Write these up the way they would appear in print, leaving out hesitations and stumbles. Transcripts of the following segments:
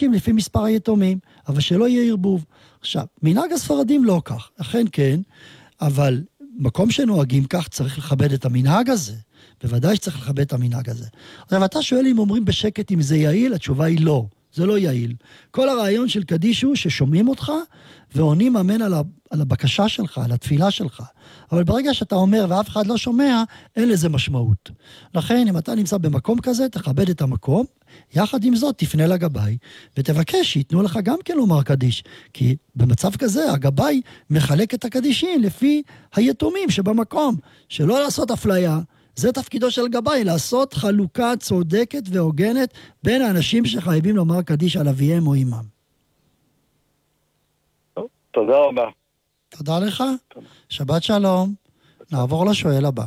פוסקים לפי מספר היתומים, אבל שלא יהיה ערבוב. עכשיו, מנהג הספרדים לא כך, אכן כן, אבל מקום שנוהגים כך צריך לכבד את המנהג הזה. בוודאי שצריך לכבד את המנהג הזה. עכשיו, אתה שואל אם אומרים בשקט אם זה יעיל, התשובה היא לא. זה לא יעיל. כל הרעיון של קדיש הוא ששומעים אותך ועונים אמן על הבקשה שלך, על התפילה שלך. אבל ברגע שאתה אומר ואף אחד לא שומע, אין לזה משמעות. לכן, אם אתה נמצא במקום כזה, תכבד את המקום, יחד עם זאת תפנה לגבאי, ותבקש שיתנו לך גם כן לומר קדיש. כי במצב כזה, הגבאי מחלק את הקדישים לפי היתומים שבמקום, שלא לעשות אפליה. זה תפקידו של גבאי, לעשות חלוקה צודקת והוגנת בין האנשים שחייבים לומר קדיש על אביהם או אמם. תודה רבה. תודה לך. שבת שלום. נעבור לשואל הבא.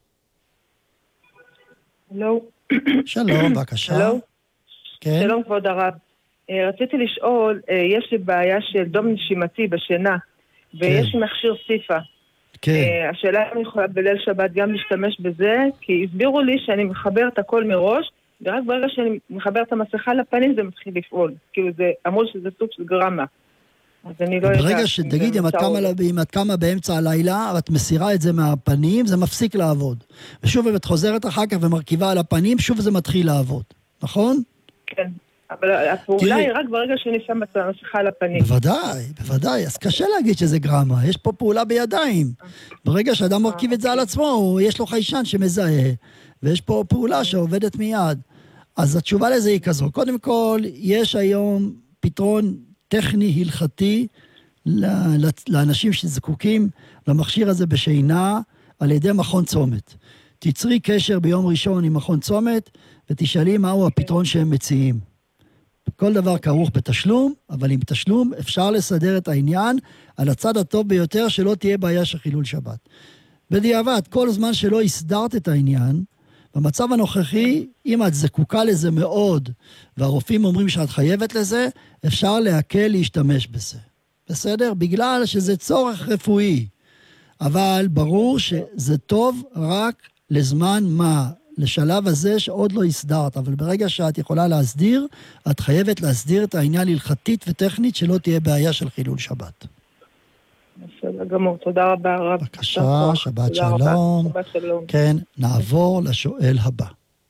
הלו. שלום, בבקשה. הלו. כן. שלום כבוד הרב. רציתי לשאול, יש לי בעיה של דום נשימתי בשינה, ויש מכשיר סיפה. כן. השאלה אם אני יכולה בליל שבת גם להשתמש בזה, כי הסבירו לי שאני מחבר את הכל מראש, ורק ברגע שאני מחבר את המסכה לפנים זה מתחיל לפעול. כאילו זה, אמרו שזה סוג של גרמה. אז אני לא יודעת. ברגע שתגיד, אם את קמה באמצע הלילה, ואת מסירה את זה מהפנים, זה מפסיק לעבוד. ושוב, אם את חוזרת אחר כך ומרכיבה על הפנים, שוב זה מתחיל לעבוד. נכון? כן. אבל הפעולה היא רק ברגע שאני שם את המסכה על הפנים. בוודאי. אז קשה להגיד שזה גרמה. יש פה פעולה בידיים. ברגע שאדם מרכיב את זה על עצמו, יש לו חיישן שמזהה, ויש פה פעולה שעובדת מיד. אז התשובה לזה היא כזו. קודם כל, יש היום פתרון טכני הלכתי לאנשים שזקוקים למכשיר הזה בשינה על ידי מכון צומת. תצרי קשר ביום ראשון עם מכון צומת, ותשאלי מהו הפתרון שהם מציעים. כל דבר כרוך בתשלום, אבל עם תשלום אפשר לסדר את העניין על הצד הטוב ביותר, שלא תהיה בעיה של חילול שבת. בדיעבד, כל זמן שלא הסדרת את העניין, במצב הנוכחי, אם את זקוקה לזה מאוד, והרופאים אומרים שאת חייבת לזה, אפשר להקל להשתמש בזה. בסדר? בגלל שזה צורך רפואי. אבל ברור שזה טוב רק לזמן מה? לשלב הזה שעוד לא הסדרת, אבל ברגע שאת יכולה להסדיר, את חייבת להסדיר את העניין הלכתית וטכנית, שלא תהיה בעיה של חילול שבת. בסדר גמור, תודה רבה רב. בבקשה, שבת שלום. כן, נעבור לשואל הבא.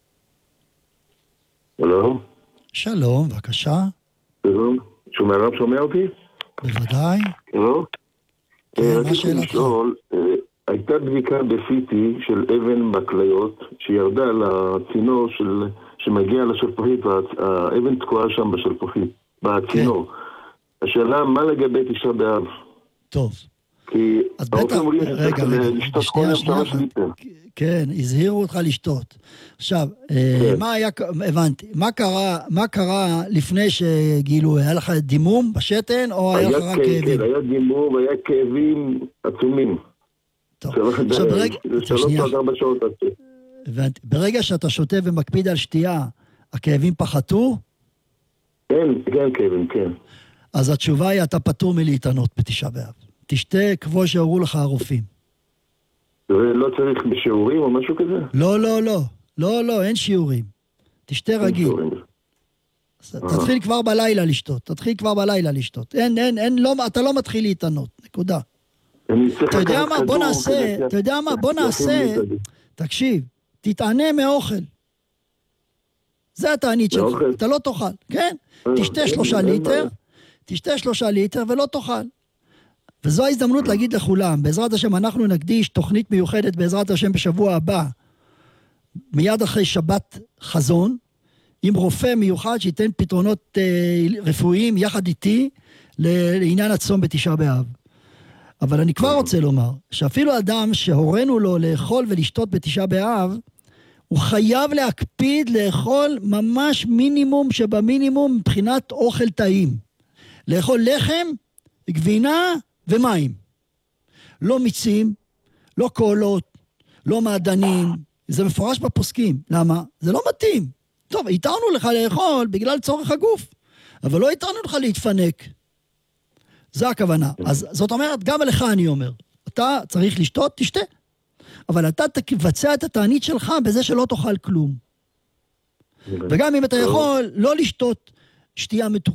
שלום. שלום, בבקשה. שלום. שומע אותי? בוודאי. שלום. מה שאלתך? הייתה בדיקה בפיטי של אבן בכליות שירדה לצינור שמגיע לשלפוחית, והאבן תקועה שם בשלפוחית, בצינור. השאלה, מה לגבי תשעה באב? טוב. כי אז בטח, רגע, שנייה. כן, הזהירו אותך לשתות. עכשיו, מה היה, הבנתי, מה קרה לפני שגילו, היה לך דימום בשתן, או היה לך רק כאבים? כן, היה דימום והיה כאבים עצומים. ברגע שאתה שותה ומקפיד על שתייה, הכאבים פחתו? כן, כאבים, כן. אז התשובה היא, אתה פטור מלהתענות בתשעה באב. תשתה כמו שהורו לך הרופאים. לא צריך בשיעורים או משהו כזה? לא, אין שיעורים. תשתה רגיל. תתחיל כבר בלילה לשתות. אתה לא מתחיל להתענות, נקודה. אתה יודע מה, בוא נעשה, תקשיב, תתענה מאוכל. זה התענית שלך, אתה לא תאכל, כן? תשתה 3 ליטר ולא תאכל. וזו ההזדמנות להגיד לכולם, בעזרת השם אנחנו נקדיש תוכנית מיוחדת בעזרת השם בשבוע הבא, מיד אחרי שבת חזון, עם רופא מיוחד שייתן פתרונות רפואיים יחד איתי, לעניין הצום בתשעה באב. אבל אני כבר רוצה לומר, שאפילו אדם שהורינו לו לאכול ולשתות בתשעה באב, הוא חייב להקפיד לאכול ממש מינימום שבמינימום מבחינת אוכל טעים. לאכול לחם, גבינה ומים. לא מיצים, לא קולות, לא מעדנים. זה מפורש בפוסקים. למה? זה לא מתאים. טוב, התרנו לך לאכול בגלל צורך הגוף, אבל לא התרנו לך להתפנק. זה הכוונה. אז זאת אומרת, גם לך אני אומר, אתה צריך לשתות, תשתה. אבל אתה תבצע את התענית שלך בזה שלא תאכל כלום. וגם אם אתה יכול לא לשתות שתייה מתוקה,